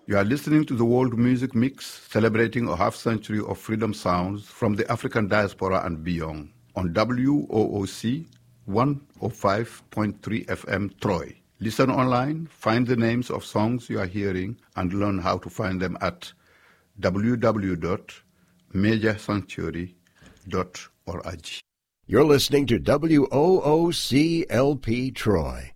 You are listening to the World Music Mix, celebrating a half-century of freedom sounds from the African diaspora and beyond, on WOOC 105.3 FM Troy. Listen online, find the names of songs you are hearing, and learn how to find them at www.majorsanctuary.org. You're listening to WOOC LP Troy.